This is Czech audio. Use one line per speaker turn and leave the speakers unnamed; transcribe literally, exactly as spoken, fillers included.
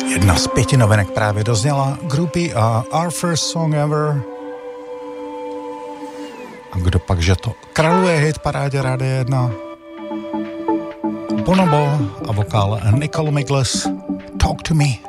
Jedna z pěti novinek právě dozněla, Groupie a Our First Song Ever. A kdo pak, že to králuje hit parádě Rádia jedna. Bonobo a vokál Nicole Migles, Talk to Me.